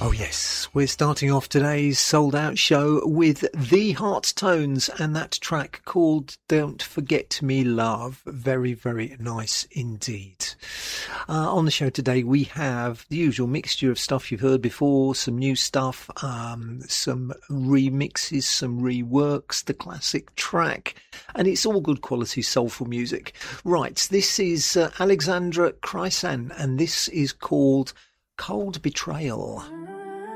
Oh yes, we're starting off today's sold out show with the Hearttones and that track called Don't Forget Me Love. Very, very nice indeed. On the show today we have the usual mixture of stuff you've heard before, some new stuff, some remixes, some reworks, the classic track, and it's all good quality soulful music. Right, this is Alexandra Chrysan and this is called Cold Betrayal.